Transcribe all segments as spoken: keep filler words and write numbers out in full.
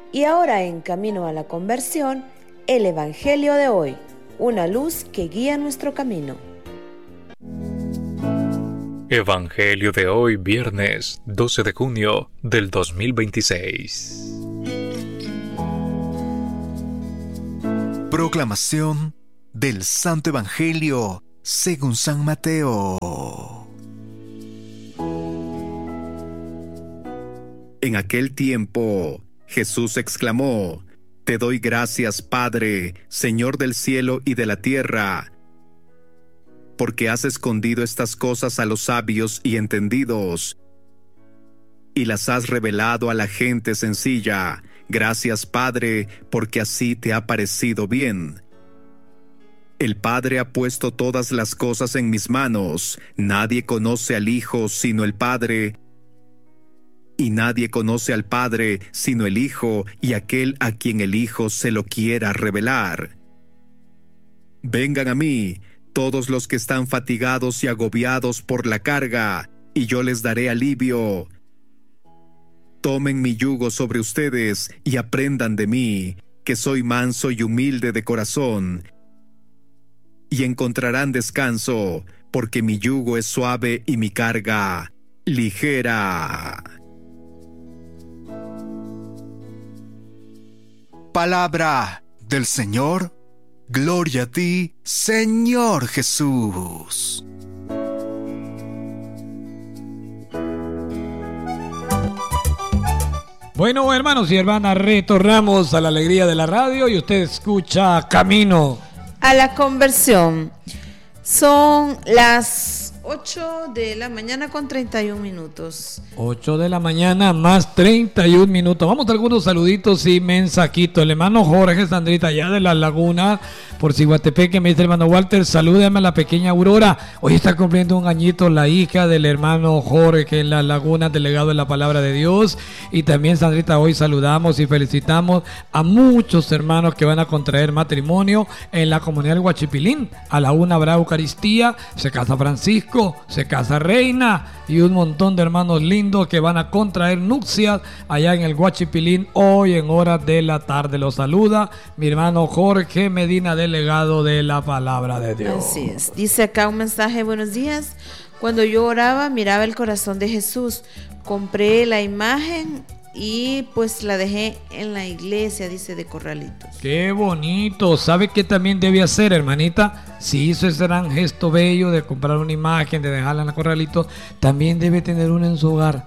Y ahora en Camino a la Conversión, el Evangelio de hoy, una luz que guía nuestro camino. Evangelio de hoy, viernes doce de junio del dos mil veintiséis. Proclamación del Santo Evangelio según San Mateo. En aquel tiempo, Jesús exclamó: Te doy gracias, Padre, Señor del cielo y de la tierra, porque has escondido estas cosas a los sabios y entendidos, y las has revelado a la gente sencilla. Gracias, Padre, porque así te ha parecido bien. El Padre ha puesto todas las cosas en mis manos. Nadie conoce al Hijo sino el Padre, y nadie conoce al Padre sino el Hijo y aquel a quien el Hijo se lo quiera revelar. Vengan a mí, todos los que están fatigados y agobiados por la carga, y yo les daré alivio. Tomen mi yugo sobre ustedes y aprendan de mí, que soy manso y humilde de corazón, y encontrarán descanso, porque mi yugo es suave y mi carga ligera. Palabra del Señor. Gloria a ti, Señor Jesús. Bueno, hermanos y hermanas, retornamos a la alegría de la radio y usted escucha Camino a la Conversión. Son las ocho de la mañana con treinta y un minutos. ocho de la mañana más treinta y un minutos. Vamos a algunos saluditos y mensajitos. El hermano Jorge Sandrita, allá de la Laguna, por Ciguatepeque, me dice el hermano Walter, salúdame a la pequeña Aurora. Hoy está cumpliendo un añito la hija del hermano Jorge en la Laguna, delegado de la Palabra de Dios. Y también, Sandrita, hoy saludamos y felicitamos a muchos hermanos que van a contraer matrimonio en la comunidad del Huachipilín. A la una habrá Eucaristía, se casa Francisco, se casa Reina y un montón de hermanos lindos que van a contraer nupcias allá en el Huachipilín hoy en horas de la tarde. Los saluda mi hermano Jorge Medina, delegado de la Palabra de Dios. Así es. Dice acá un mensaje: buenos días. Cuando yo oraba, miraba el corazón de Jesús. Compré la imagen y pues la dejé en la iglesia, dice, de Corralitos. Qué bonito. ¿Sabe qué también debe hacer, hermanita? Si hizo ese gran gesto bello de comprar una imagen, de dejarla en la Corralitos, también debe tener una en su hogar.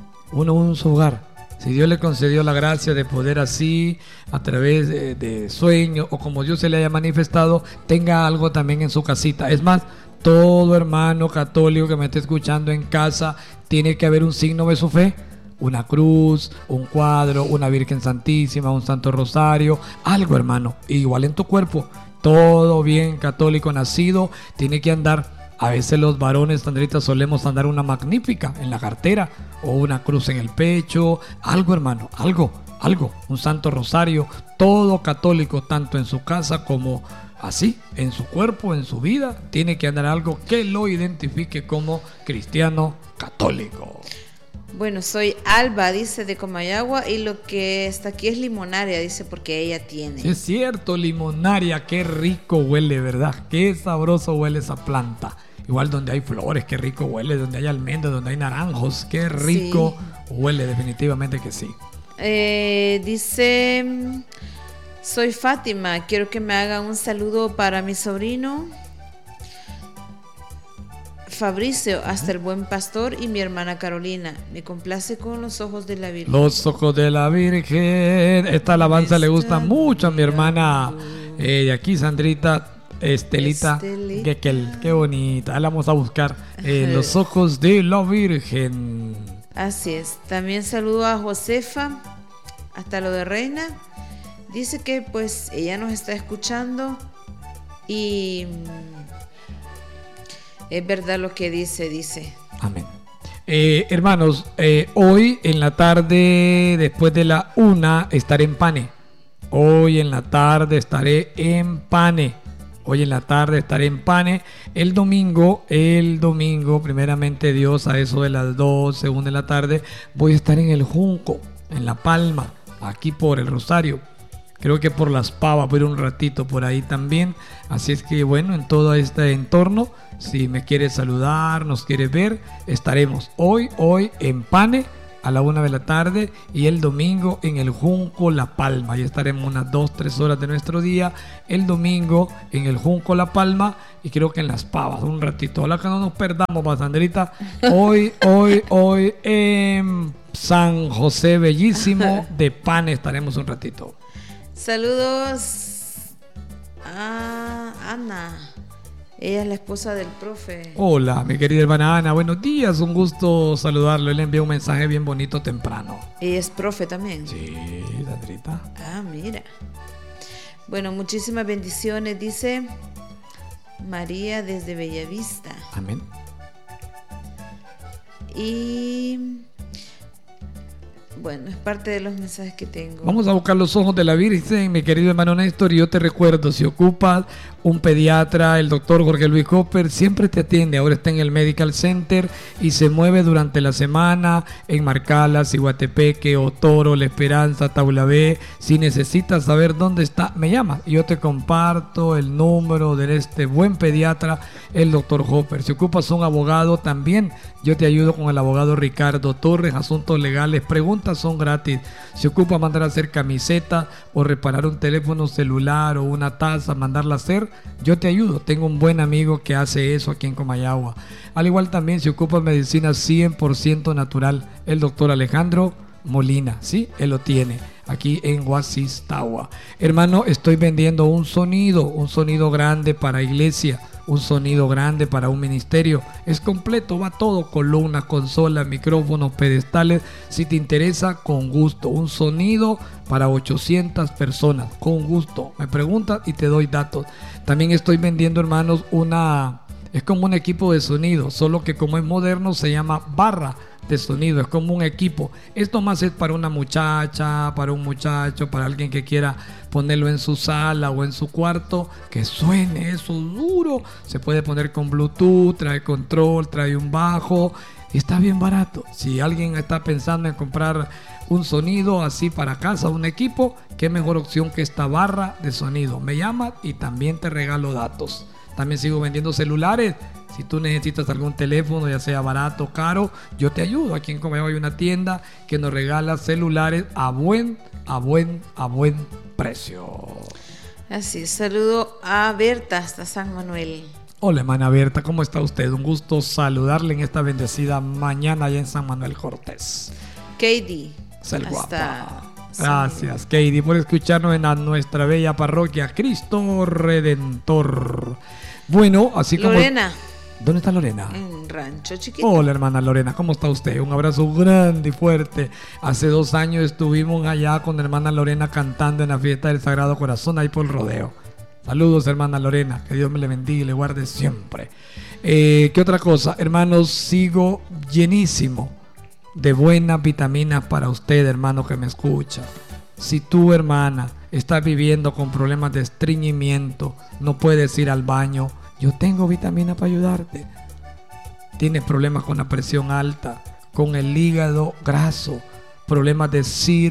Uno en su hogar. Si Dios le concedió la gracia de poder así, a través de, de sueños o como Dios se le haya manifestado, tenga algo también en su casita. Es más, todo hermano católico que me esté escuchando en casa, tiene que haber un signo de su fe. Una cruz, un cuadro, una Virgen Santísima, un Santo Rosario, algo, hermano. Igual en tu cuerpo, todo bien católico nacido, tiene que andar. A veces los varones, Sandrita, solemos andar una magnífica en la cartera o una cruz en el pecho, algo, hermano, algo, algo, un Santo Rosario, todo católico, tanto en su casa como así, en su cuerpo, en su vida, tiene que andar algo que lo identifique como cristiano católico. Bueno, soy Alba, dice, de Comayagua, y lo que está aquí es limonaria, dice, porque ella tiene. Sí, es cierto, limonaria, qué rico huele, ¿verdad? Qué sabroso huele esa planta. Igual donde hay flores, qué rico huele, donde hay almendras, donde hay naranjos, qué rico sí huele, definitivamente que sí. Eh, dice, soy Fátima, quiero que me hagan un saludo para mi sobrino Fabricio, hasta el Buen Pastor, y mi hermana Carolina. Me complace con los ojos de la Virgen. Los ojos de la Virgen. Esta alabanza Está le gusta mucho a mi hermana eh, de aquí, Sandrita. Estelita, Estelita. Que, que, qué bonita. Ahí la vamos a buscar. Eh, los ojos de la Virgen. Así es. También saludo a Josefa, hasta lo de Reina. Dice que pues ella nos está escuchando y es verdad lo que dice, dice. Amén. Eh, hermanos, eh, hoy en la tarde, después de la una, estaré en Pane. Hoy en la tarde estaré en Pane. Hoy en la tarde estaré en Pane. El domingo, el domingo, primeramente Dios, a eso de las dos, según de la tarde, voy a estar en el Junco, en La Palma. aquí por el Rosario. Creo que por Las Pavas, voy a ir un ratito por ahí también. Así es que bueno, en todo este entorno, si me quieres saludar, nos quieres ver, estaremos hoy, hoy en Pane a la una de la tarde y el domingo en el Junco La Palma. Ahí estaremos unas dos, tres horas de nuestro día. El domingo en el Junco La Palma y creo que en Las Pavas, un ratito. Ojalá que no nos perdamos, Sandrita. Hoy, hoy, hoy en San José Bellísimo de Pane estaremos un ratito. Saludos a Ana. Ella es la esposa del profe. Hola, mi querida hermana Ana. Buenos días, un gusto saludarlo. Él envió un mensaje bien bonito temprano. Ella es profe también. Sí, Sandrita. Ah, mira. Bueno, muchísimas bendiciones, dice María desde Bellavista. Amén. Y bueno, es parte de los mensajes que tengo. Vamos a buscar los ojos de la Virgen, mi querido hermano Néstor. Y yo te recuerdo, si ocupas un pediatra, el doctor Jorge Luis Copper siempre te atiende. Ahora está en el Medical Center y se mueve durante la semana en Marcala, Ciguatepeque, Otoro, La Esperanza, Taulabé. Si necesitas saber dónde está, me llamas y yo te comparto el número de este buen pediatra, el doctor Hopper. Si ocupas un abogado, también yo te ayudo con el abogado Ricardo Torres. Asuntos legales, preguntas son gratis. Si ocupas mandar a hacer camiseta o reparar un teléfono celular o una taza, mandarla a hacer, yo te ayudo. Tengo un buen amigo que hace eso aquí en Comayagua. Al igual también si ocupas medicina cien por ciento natural, el doctor Alejandro Molina, sí, él lo tiene aquí en Guasistagua. Hermano, estoy vendiendo un sonido, un sonido grande para iglesia, un sonido grande para un ministerio. Es completo, va todo, columnas, consolas, micrófonos, pedestales. Si te interesa, con gusto. Un sonido para ochocientas personas, con gusto. Me preguntas y te doy datos. También estoy vendiendo, hermanos, una... es como un equipo de sonido, solo que como es moderno se llama barra de sonido, es como un equipo. Esto más es para una muchacha, para un muchacho, para alguien que quiera ponerlo en su sala o en su cuarto, que suene eso duro. Se puede poner con Bluetooth, trae control, trae un bajo, está bien barato. Si alguien está pensando en comprar un sonido así para casa, un equipo, qué mejor opción que esta barra de sonido. Me llamas y también te regalo datos. También sigo vendiendo celulares. Si tú necesitas algún teléfono, ya sea barato o caro, yo te ayudo. Aquí en Comayagua hay una tienda que nos regala celulares a buen, a buen, a buen precio. Así, saludo a Berta hasta San Manuel. Hola, hermana Berta, ¿cómo está usted? Un gusto saludarle en esta bendecida mañana allá en San Manuel Cortés. Katie. Ser hasta Gracias, Katie, por escucharnos en a nuestra bella parroquia Cristo Redentor. Bueno, así como... Lorena. ¿Dónde está Lorena? En Rancho Chiquito. Hola, hermana Lorena, ¿cómo está usted? Un abrazo grande y fuerte. Hace dos años estuvimos allá con hermana Lorena cantando en la fiesta del Sagrado Corazón, ahí por el rodeo. Saludos, hermana Lorena, que Dios me le bendiga y le guarde siempre. Eh, ¿Qué otra cosa? Hermanos, sigo llenísimo de buenas vitaminas para usted, hermano que me escucha. Si tú, hermana, estás viviendo con problemas de estreñimiento, no puedes ir al baño, yo tengo vitamina para ayudarte. Tienes problemas con la presión alta, con el hígado graso, problemas de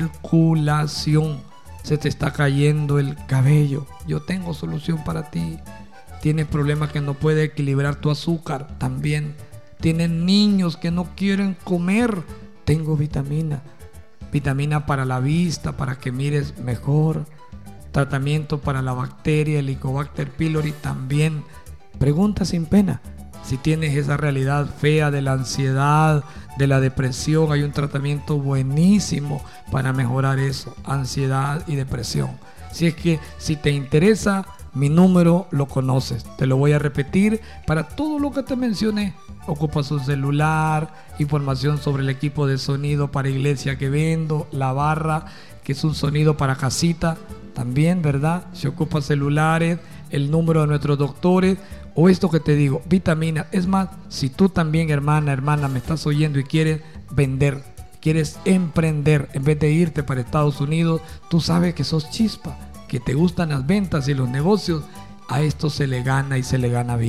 circulación, se te está cayendo el cabello, yo tengo solución para ti. Tienes problemas que no puedes equilibrar tu azúcar, también. Tienes niños que no quieren comer, tengo vitamina. Vitamina para la vista, para que mires mejor. Tratamiento para la bacteria, el Helicobacter pylori también. Pregunta sin pena. Si tienes esa realidad fea de la ansiedad, de la depresión, hay un tratamiento buenísimo para mejorar eso, ansiedad y depresión. Si es que si te interesa, mi número lo conoces. Te lo voy a repetir para todo lo que te mencioné. Ocupa su celular, información sobre el equipo de sonido para iglesia que vendo, la barra, que es un sonido para casita, también, ¿verdad? Si ocupa celulares, el número de nuestros doctores, o esto que te digo, vitaminas. Es más, si tú también, hermana, hermana, me estás oyendo y quieres vender, quieres emprender, en vez de irte para Estados Unidos, tú sabes que sos chispa, que te gustan las ventas y los negocios, a esto se le gana y se le gana bien.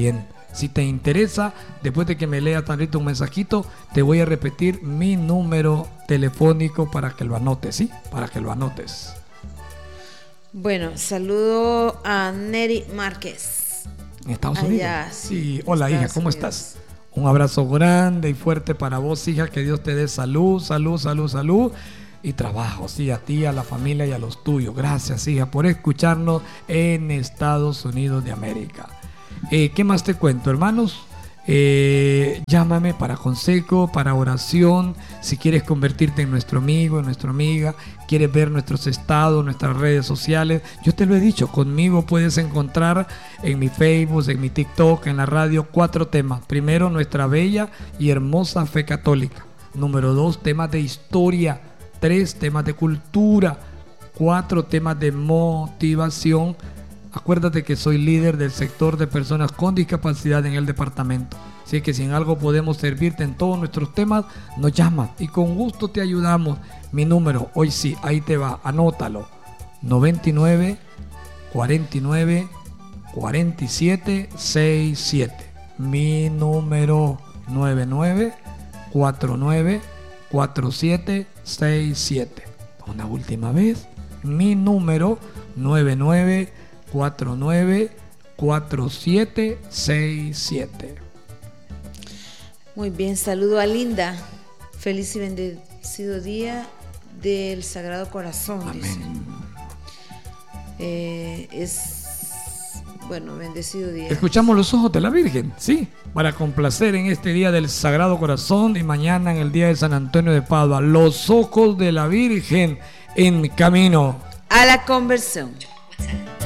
Si te interesa, después de que me leas tantito un mensajito, te voy a repetir mi número telefónico para que lo anotes, ¿sí? Para que lo anotes. Bueno, saludo a Neri Márquez. ¿En Estados Allá, Unidos? sí, Sí. Hola, hija, ¿cómo Unidos. estás? Un abrazo grande y fuerte para vos, hija. Que Dios te dé salud, salud, salud, salud. Y trabajo, sí, a ti, a la familia y a los tuyos. Gracias, hija, por escucharnos en Estados Unidos de América. Eh, ¿Qué más te cuento, hermanos? Eh, llámame para consejo, para oración. Si quieres convertirte en nuestro amigo, en nuestra amiga, quieres ver nuestros estados, nuestras redes sociales, yo te lo he dicho, conmigo puedes encontrar en mi Facebook, en mi TikTok, en la radio, cuatro temas. Primero, nuestra bella y hermosa fe católica. Número dos, temas de historia. Tres, temas de cultura. Cuatro, temas de motivación. Acuérdate que soy líder del sector de personas con discapacidad en el departamento. Así que si en algo podemos servirte en todos nuestros temas, nos llama y con gusto te ayudamos. Mi número, hoy sí, ahí te va, anótalo. noventa y nueve, cuarenta y nueve, cuarenta y siete, sesenta y siete. Mi número, noventa y nueve, cuarenta y nueve, cuarenta y siete, sesenta y siete. Una última vez, mi número, noventa y nueve, cuarenta y nueve, cuarenta y siete, sesenta y siete. Muy bien, saludo a Linda. Feliz y bendecido día del Sagrado Corazón. Amén. Dice. Eh, es, bueno, bendecido día. Escuchamos los ojos de la Virgen, sí, para complacer en este día del Sagrado Corazón y mañana en el día de San Antonio de Padua. Los ojos de la Virgen en camino A la conversión.